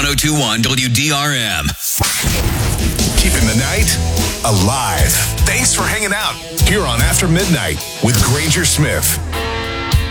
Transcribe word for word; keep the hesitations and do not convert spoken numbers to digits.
oh two one W D R M. Keeping the night alive. Thanks for hanging out here on After Midnight with Granger Smith.